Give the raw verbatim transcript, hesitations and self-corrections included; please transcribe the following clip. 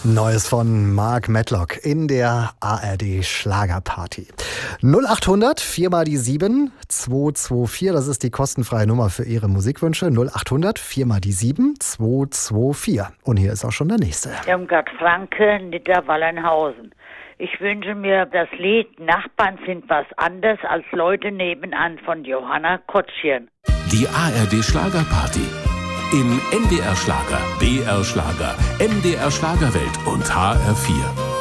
Neues von Mark Medlock in der A R D Schlagerparty. null achthundert, vier mal die sieben, zwei zwei vier, das ist die kostenfreie Nummer für Ihre Musikwünsche. null achthundert, vier mal die sieben, zwei zwei vier. Und hier ist auch schon der nächste. Irmgard Franke, Niederwallenhausen. Ich wünsche mir das Lied Nachbarn sind was anders als Leute nebenan von Johanna Kotschien. Die A R D Schlagerparty. In N D R Schlager, B R Schlager, M D R Schlagerwelt und H R vier.